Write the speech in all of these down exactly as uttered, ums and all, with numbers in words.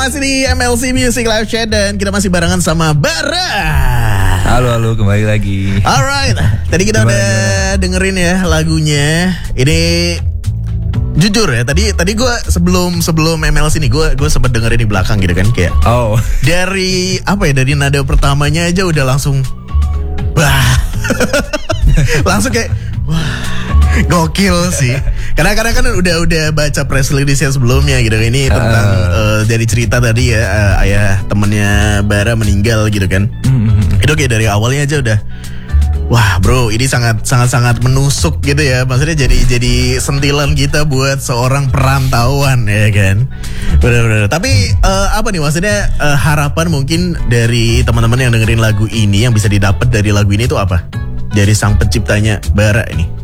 masih di M L C Music Live Chat dan kita masih barengan sama Bara. Halo, halo, kembali lagi. Alright, tadi kita Gimana, udah gimana? dengerin ya lagunya. Ini jujur ya, tadi tadi gue sebelum sebelum M L C nih gue gue sempat dengerin di belakang gitu kan kayak. Oh. Dari apa ya dari nada pertamanya aja udah langsung, wah, langsung kayak wah. Gokil sih. Karena kadang kan udah udah baca press release yang sebelumnya gitu. Ini tentang uh. Uh, dari cerita tadi ya uh, ayah temennya Bara meninggal gitu kan. Mm-hmm. Itu kayak dari awalnya aja udah wah bro, ini sangat sangat sangat menusuk gitu ya. Maksudnya jadi jadi sentilan kita buat seorang perantauan ya kan. Benar-benar. Tapi uh, apa nih maksudnya uh, harapan mungkin dari teman-teman yang dengerin lagu ini yang bisa didapat dari lagu ini tuh apa? Dari sang penciptanya Bara ini.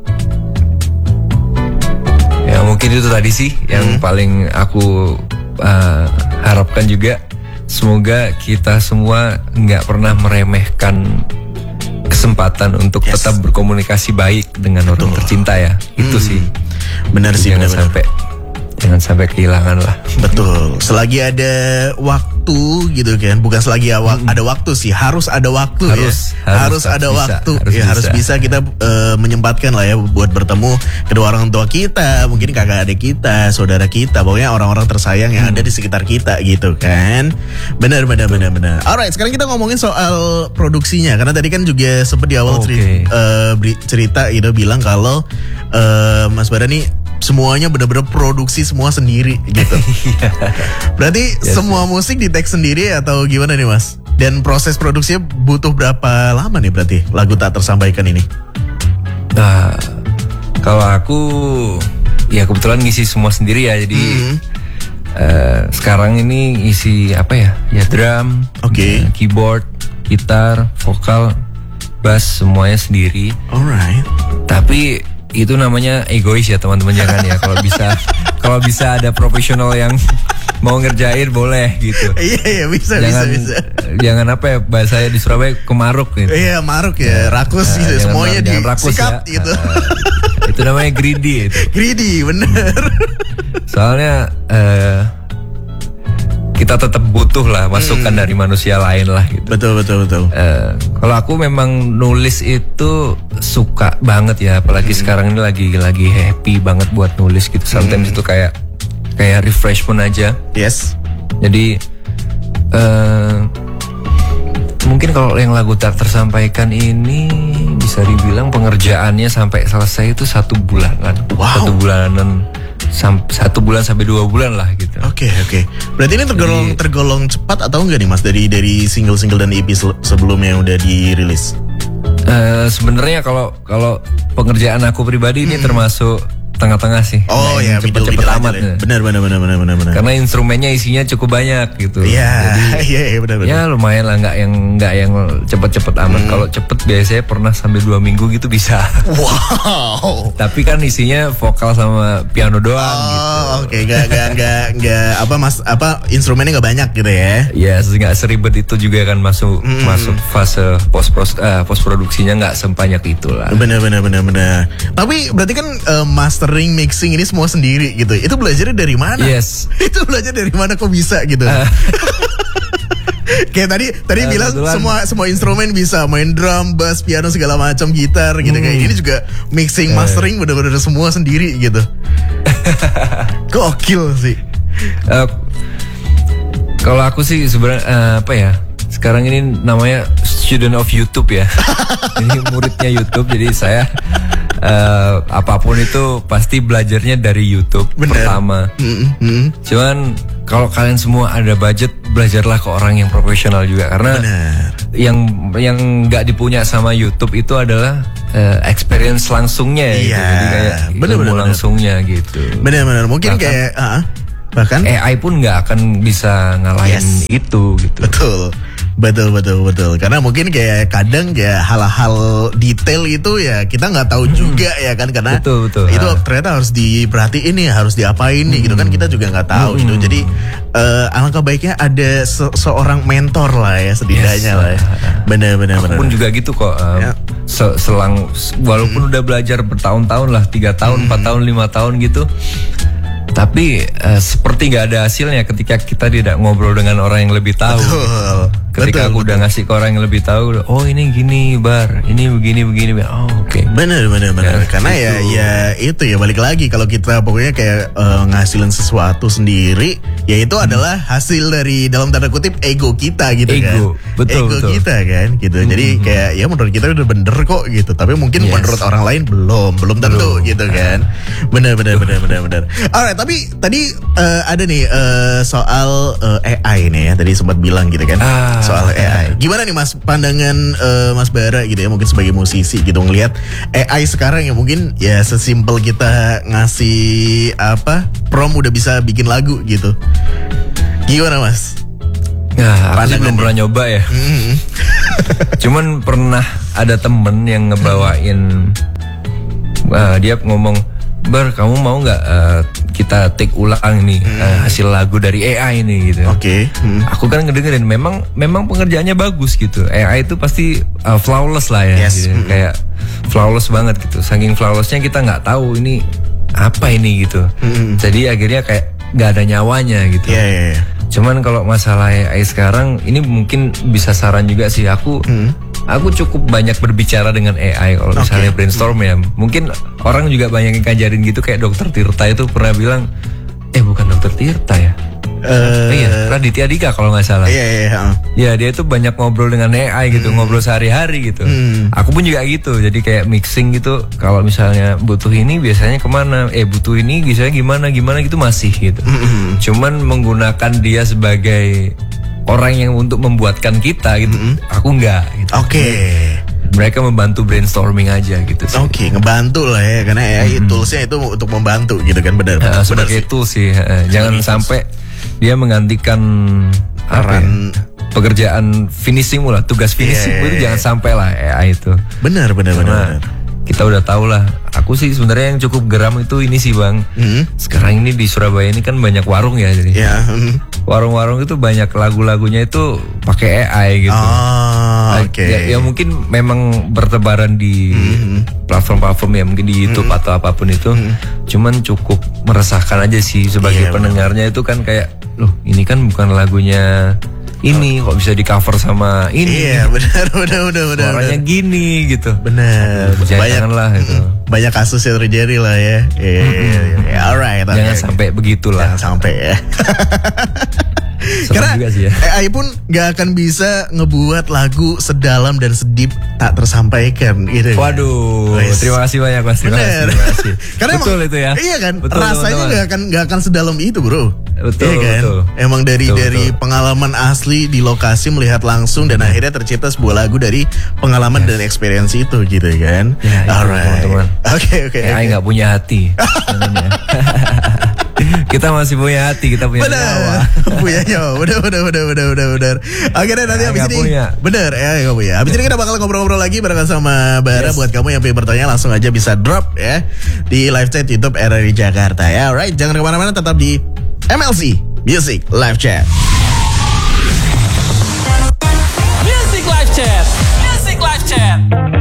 Ya mungkin itu tadi sih yang hmm. paling aku uh, harapkan juga. Semoga kita semua nggak pernah meremehkan kesempatan untuk yes. tetap berkomunikasi baik dengan Betul. orang tercinta ya. Hmm. Itu sih. Benar sih. Jangan benar, sampai jangan sampai kehilangan lah. Betul. Selagi ada waktu gitu kan, bukan selagi ada, hmm. ada waktu sih, harus ada waktu harus, ya. Harus, harus ada bisa, waktu. Harus ya bisa. harus bisa kita uh, menyempatkan lah ya buat bertemu kedua orang tua kita, mungkin kakak adik kita, saudara kita, pokoknya orang-orang tersayang yang hmm. ada di sekitar kita gitu kan. Benar benar benar benar. Alright, sekarang kita ngomongin soal produksinya karena tadi kan juga sempat di awal okay. cerita, uh, cerita gitu bilang kalau uh, Mas Bara nih semuanya benar-benar produksi semua sendiri gitu. Berarti yes, semua yes. musik di tag sendiri atau gimana nih Mas? Dan proses produksinya butuh berapa lama nih berarti lagu Tak Tersampaikan ini? Nah, kalau aku ya kebetulan ngisi semua sendiri ya. Jadi mm-hmm. uh, sekarang ini isi apa ya? Ya drum, okay. uh, keyboard, gitar, vokal, bass semuanya sendiri. Alright. Tapi itu namanya egois ya teman-teman, jangan ya. Kalau bisa kalau bisa ada profesional yang mau ngerjain boleh gitu. Iya iya bisa jangan, bisa bisa. Jangan apa ya bahasanya di Surabaya kemaruk gitu. Iya maruk ya, rakus nah, gitu semuanya disikat ya. gitu. Uh, itu namanya greedy itu. Greedy bener. Soalnya uh, kita tetap butuh lah masukan hmm. dari manusia lain lah gitu. Betul betul betul. Uh, kalau aku memang nulis itu suka banget ya, apalagi hmm. sekarang ini lagi lagi happy banget buat nulis gitu. Sometimes hmm. itu kayak kayak refreshment aja. Yes. Jadi uh, mungkin kalau yang lagu Tak Tersampaikan ini bisa dibilang pengerjaannya sampai selesai itu satu bulanan. Wow. Satu bulanan. Sam, satu bulan sampai dua bulan lah gitu. Oke okay, oke. Okay. Berarti ini tergolong Jadi, tergolong cepat atau enggak nih Mas dari dari single-single dan E P sebelumnya yang udah dirilis? Uh, Sebenarnya kalau kalau pengerjaan aku pribadi hmm. ini termasuk tengah-tengah sih. Oh nah, ya, cepet-cepet amat. Ya. Benar benar benar benar benar benar. Karena instrumennya isinya cukup banyak gitu. Iya, iya iya benar benar. Ya lumayan lah, nggak yang nggak yang cepet-cepet amat. Hmm. Kalau cepet biasanya pernah sampai dua minggu gitu bisa. Wow. Tapi kan isinya vokal sama piano doang oh, gitu. Oke, okay. nggak nggak nggak nggak apa mas apa instrumennya nggak banyak gitu ya? Ya, nggak seribet itu juga kan masuk hmm. masuk fase post pros uh, post produksinya nggak sebanyak itulah. Benar benar benar benar. Tapi berarti kan uh, master ring mixing ini semua sendiri gitu. Itu belajarnya dari mana? Yes. Itu belajar dari mana kok bisa gitu? Uh. Kayak tadi tadi uh, bilang betulan. semua semua instrumen bisa, main drum, bass, piano segala macam, gitar gitu. Hmm. Kayak ini juga mixing, mastering uh. bener-bener semua sendiri gitu. Gokil sih. Uh, kalau aku sih sebenarnya uh, apa ya? Sekarang ini namanya student of YouTube ya. Ini muridnya YouTube, jadi saya uh, apapun itu pasti belajarnya dari YouTube. Bener. Pertama. Mm-hmm. Cuman kalau kalian semua ada budget, belajarlah ke orang yang profesional juga, karena Bener. yang yang nggak dipunya sama YouTube itu adalah uh, experience langsungnya ya. Iya. Gitu. Jadi kayak bener, ilmu bener, langsungnya bener. Gitu. Benar-benar mungkin bahkan, kayak uh, bahkan A I pun nggak akan bisa ngalahin yes. itu gitu. Betul. Betul betul betul. Karena mungkin kayak kadang ya hal-hal detail itu ya kita nggak tahu hmm. juga ya kan, karena betul, betul, itu ha. ternyata harus diperhatiin nih, harus diapain nih hmm. gitu kan, kita juga nggak tahu hmm. gitu. Jadi uh, alangkah baiknya ada se- seorang mentor lah ya setidaknya yes. lah ya. Benar-benar. Aku pun juga gitu kok. Um, ya. Selang walaupun hmm. udah belajar bertahun-tahun lah, tiga tahun, empat hmm. tahun, lima tahun gitu. Tapi uh, seperti nggak ada hasilnya ketika kita tidak ngobrol dengan orang yang lebih tahu. Betul. Ketika betul, aku betul. udah ngasih ke orang yang lebih tahu, oh ini gini bar, ini begini begini. Oh oke. Okay. Bener bener bener. Ya, Karena gitu. ya ya itu ya balik lagi kalau kita pokoknya kayak uh, ngasilin sesuatu sendiri, ya itu hmm. adalah hasil dari dalam tanda kutip ego kita gitu ego, kan. Betul, ego betul. kita kan gitu. Hmm. Jadi kayak ya menurut kita udah bener kok gitu. Tapi mungkin Yes. menurut orang lain belum belum tentu Belum. gitu kan. Bener bener bener bener bener. Alright, tapi tadi uh, ada nih uh, soal uh, A I nih ya. Tadi sempat bilang gitu kan Ah, soal A I. Gimana nih Mas pandangan uh, Mas Bara gitu ya, mungkin sebagai musisi gitu ngelihat A I sekarang ya mungkin ya sesimpel kita ngasih apa prom udah bisa bikin lagu gitu. Gimana Mas? Nah, aku sih Pandangannya. belum pernah nyoba ya. Mm-hmm. Cuman pernah ada temen yang ngebawain, uh, dia ngomong, Bar, kamu mau nggak uh, kita take ulang nih Hmm. uh, hasil lagu dari A I nih gitu. Oke. Okay. Hmm. Aku kan ngedengerin, memang memang pengerjaannya bagus gitu. A I itu pasti uh, flawless lah ya, Yes. gitu. Mm-mm. Kayak flawless banget gitu. Saking flawlessnya kita nggak tahu ini apa ini gitu. Mm-mm. Jadi akhirnya kayak nggak ada nyawanya gitu. Iya iya. iya. Cuman kalau masalah A I sekarang ini mungkin bisa saran juga sih aku. Hmm. Aku cukup banyak berbicara dengan A I kalau misalnya Oke. brainstorm ya. Mungkin orang juga banyak yang ngajarin gitu, kayak Dokter Tirta itu pernah bilang, eh bukan Dokter Tirta ya. Eh, Eh, iya, Raditya Dika kalau nggak salah. Iya iya. uh. Ya dia itu banyak ngobrol dengan A I gitu, ngobrol sehari-hari gitu. Hmm. Aku pun juga gitu, jadi kayak mixing gitu. Kalau misalnya butuh ini biasanya kemana? Eh butuh ini biasanya gimana gimana gitu masih gitu. Mm-mm. Cuman menggunakan dia sebagai orang yang untuk membuatkan kita gitu, aku nggak. Gitu. Oke. Mereka membantu brainstorming aja gitu sih. Oke, ngebantu lah ya karena A I toolsnya itu untuk membantu gitu kan benar. Uh, benar sebagai sih. tools sih, uh, jangan tools. sampai dia menggantikan apa ya, Peran- pekerjaan finishing lah, tugas finishing Iya, iya, itu iya. jangan sampai lah A I itu. Benar benar benar. Karena benar. kita udah tahu lah. Aku sih sebenarnya yang cukup geram itu ini sih Bang. Hmm. Sekarang ini di Surabaya ini kan banyak warung ya, jadi Ya. hmm. warung-warung itu banyak lagu-lagunya itu pakai A I gitu. Oh, Nah, oke. Ya, ya mungkin memang bertebaran di platform-platform ya, mungkin di YouTube atau apapun itu. Cuman cukup meresahkan aja sih sebagai Iya, pendengarnya itu kan kayak, loh ini kan bukan lagunya ini, kok bisa di cover sama ini. Iya, benar benar benar benar. Suaranya gini gitu. Benar. Jangan Banyak janganlah itu. banyak kasus yang terjadi lah ya. Iya, iya, iya. Alright. oke, Jangan oke. sampai begitulah. Jangan sampai ya. Serem Karena juga sih ya. A I pun gak akan bisa ngebuat lagu sedalam dan sedip tak tersampaikan gitu. Waduh, Wes. terima kasih banyak Mas. Terima kasih, Bener. terima kasih. Karena Betul emang, itu ya. Iya kan, Betul, rasanya teman-teman. gak akan gak akan sedalam itu bro. Betul, Iya kan? betul. Emang dari Betul, dari betul. pengalaman asli di lokasi melihat langsung dan akhirnya tercipta sebuah lagu dari pengalaman dan experience itu gitu kan. Ya, itu, Alright. teman-teman. Oke oke. A I oke. nggak punya hati. Jangan ya. Kita masih punya hati, kita punya nyawa. Bener, punya nyawa. Bener, bener, bener, bener, bener, bener. Oke deh, nanti Ya, abis nggak ini. punya. Bener, ya nggak punya. Abis ini kita bakal ngobrol-ngobrol lagi barengan sama Bara. Yes. Buat kamu yang pengen bertanya langsung aja bisa drop ya di live chat YouTube R R I Jakarta ya. Alright, jangan kemana-mana, tetap di M L C Music Live Chat.